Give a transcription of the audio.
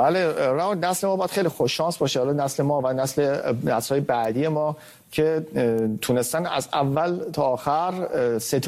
بله راون، نسل ما باید خیلی خوش شانس باشه، حالا نسل ما و نسل‌های بعدی ما که تونستن از اول تا آخر